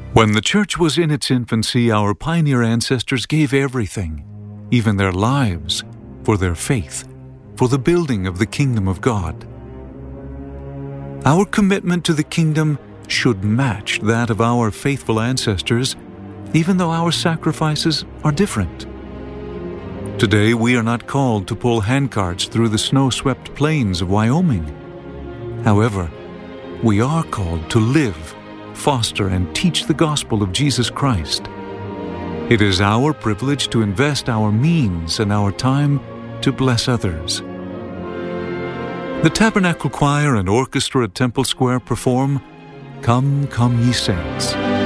When the church was in its infancy, our pioneer ancestors gave everything, even their lives, for their faith, for the building of the kingdom of God. Our commitment to the kingdom should match that of our faithful ancestors, even though our sacrifices are different. Today, we are not called to pull handcarts through the snow-swept plains of Wyoming. However, we are called to live, foster, and teach the gospel of Jesus Christ. It is our privilege to invest our means and our time to bless others. The Tabernacle Choir and Orchestra at Temple Square perform "Come, Come Ye Saints."